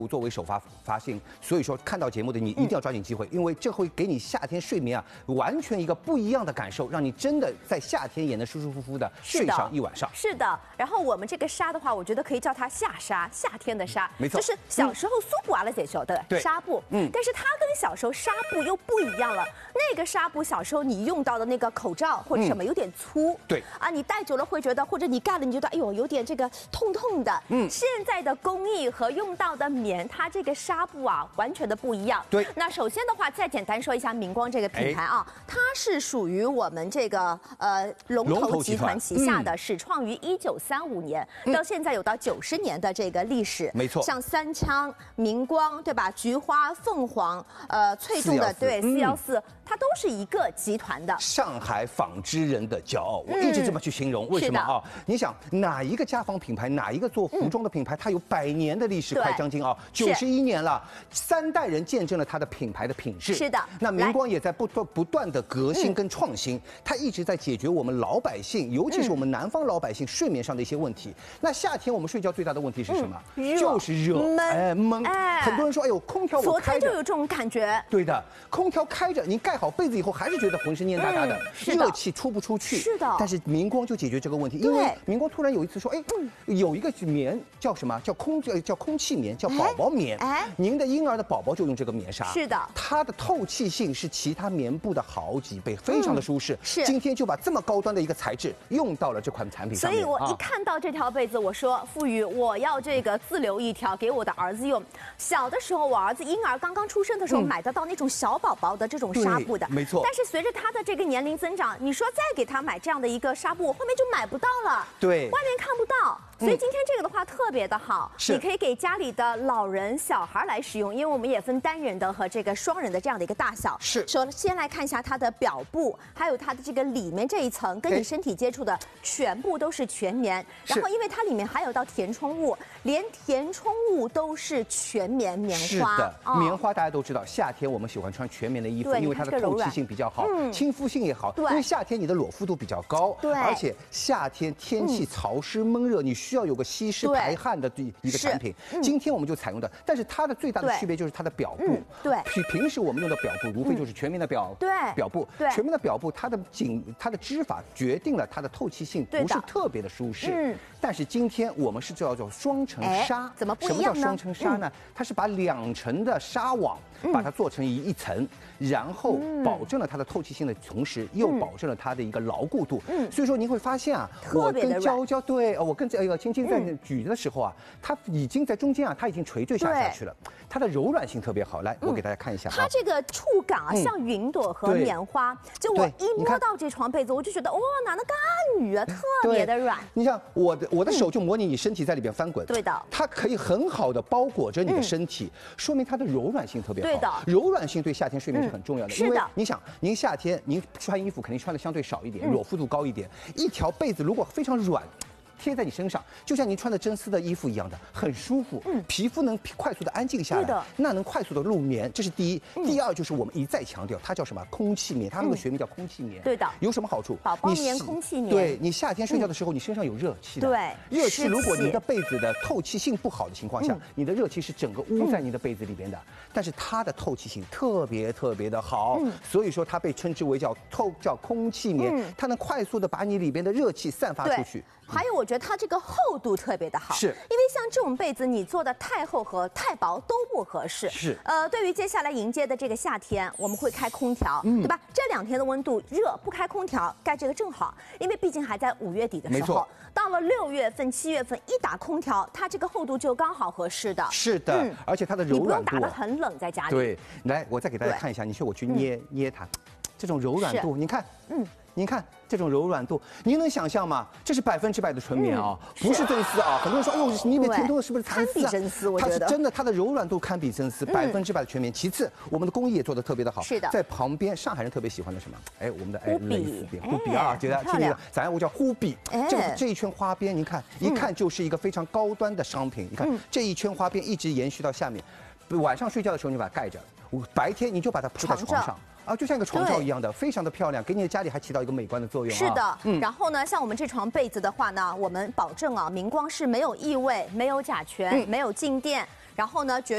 作为首发行，所以说看到节目的你一定要抓紧机会，因为这会给你夏天睡眠啊完全一个不一样的感受，让你真的在夏天也能舒舒服服的睡上一晚上。 是的，然后我们这个纱的话，我觉得可以叫它夏纱，夏天的纱， 没错， 就是小时候苏普瓦勒姐秀的纱布，但是它跟小时候纱布又不一样了。那个纱布小时候你用到的那个口罩或者什么有点粗， 对啊，你戴久了会觉得，或者你盖了你觉得哎呦有点这个痛痛的。现在的工艺和用到的棉，它这个纱布啊完全的不一样。 对， 那首先的话，再简单说一下明光这个品牌啊，它是属于我们这个龙头集团旗下的，始创于1935年，到现在有到90年的这个历史。 没错， 像三枪、明光，对吧？菊花、凤凰，翠众的对414，它都是一个集团的。 上海纺织人的骄傲，我一直这么去形容。为什么啊？你想哪一个家纺品牌，哪一个做服装的品牌，它有100年的历史，快将近91年了，3代人见证了它的品牌的品质。 是的， 那明光也在不断的革新跟创新，它一直在解决我们老百姓，尤其是我们南方老百姓睡眠上的一些问题。那夏天我们睡觉最大的问题是什么？就是热，闷。很多人说，哎呦，空调我开着， 昨天就有这种感觉。 对的，空调开着，您盖好被子以后，还是觉得浑身蔫哒哒的，热气出不出去。 是的。 但是明光就解决这个问题，因为明光突然有一次说，哎，有一个棉叫什么？叫空气棉，叫宝宝棉。您的婴儿的宝宝就用这个棉纱。 是的。 它的透气性是其他棉布的好几倍，非常的舒适。 是。 今天就把这么高端的一个材质用到了这款产品上面。 所以我一看到这条被子，我说傅宇，我要这个自留一条给我的儿子用。小的时候，我儿子婴儿刚刚出生的时候买得到那种小宝宝的这种纱布的， 没错。 但是随着他的这个年龄增长，你说再给他买这样的一个纱布，我后面就买不到了。 对， 外面看不到。所以今天这个的话特别的好，你可以给家里的老人、小孩来使用，因为我们也分单人的和这个双人的这样的一个大小。 是。 首先来看一下它的表布，还有它的这个里面这一层跟你身体接触的全部都是全棉，然后因为它里面还有到填充物，连填充物都是全棉棉花。 是的，棉花大家都知道，夏天我们喜欢穿全棉的衣服，因为它的透气性比较好，亲肤性也好。因为夏天你的裸肤度比较高，而且夏天天气潮湿闷热，你需要有个吸湿排汗的一个产品。今天我们就采用的，但是它的最大的区别就是它的表布。 对， 平时我们用的表布，无非就是全棉的表布。全棉的表布，它的织法决定了它的透气性不是特别的舒适。但是今天我们是叫做双层纱。 怎么不一样呢？ 什么叫双层纱呢？它是把2层的纱网把它做成一层，然后保证了它的透气性的同时，又保证了它的一个牢固度。所以说您会发现啊，我跟娇娇我跟青青在举的时候啊，它已经在中间啊，它已经垂坠下去了。它的柔软性特别好，来，我给大家看一下。 它这个触感啊，像云朵和棉花。就我一摸到这床被子，我就觉得哇，哪能干女啊，特别的软。 你像我的手就模拟你身体在里边翻滚。 对的。 它可以很好的包裹着你的身体，说明它的柔软性特别好。 对的。 柔软性对夏天睡眠是很重要的。 是的。 你想，您夏天您穿衣服肯定穿的相对少一点，裸肤度高一点，一条被子如果非常软。贴在你身上，就像您穿的真丝的衣服一样的，很舒服，皮肤能快速的安静下来，那能快速的入眠，这是第一。第二就是我们一再强调，它叫什么？空气棉，它那个学名叫空气棉。 对的。 有什么好处？ 宝宝棉、空气棉。 对，你夏天睡觉的时候，你身上有热气的。 对。 热气，如果你的被子的透气性不好的情况下，你的热气是整个捂在你的被子里边的。但是它的透气性特别的好，所以说它被称之为叫空气棉，它能快速的把你里边的热气散发出去。 还有，我觉得它这个厚度特别的好， 是， 因为像这种被子，你做的太厚和太薄都不合适。 是， 对于接下来迎接的这个夏天，我们会开空调，对吧？这2天的温度热，不开空调盖这个正好，因为毕竟还在5月底的时候，到了6月份、7月份一打空调，它这个厚度就刚好合适的。 是的，而且它的柔软度， 你不用打得很冷，在家里。 对，来，我再给大家看一下，你说我去捏它，这种柔软度，您看，您看这种柔软度，您能想象吗？这是100%的纯棉啊，不是真丝啊。很多人说，哎呦，你那填充的是不是蚕丝啊？ 堪比真丝，我觉得它是真的，它的柔软度堪比真丝，100%的全棉。其次，我们的工艺也做得特别的好。 是的， 在旁边，上海人特别喜欢的什么？哎，我们的蕾丝边， 忽比啊，觉得听着，咱我叫忽比。这一圈花边，您看，一看就是一个非常高端的商品。你看这一圈花边一直延续到下面，晚上睡觉的时候你把它盖着，白天你就把它铺在床上。就像一个床罩一样的，非常的漂亮，给你的家里还起到一个美观的作用。 是的，然后呢，像我们这床被子的话呢，我们保证啊，明光是没有异味、没有甲醛、没有静电，然后呢，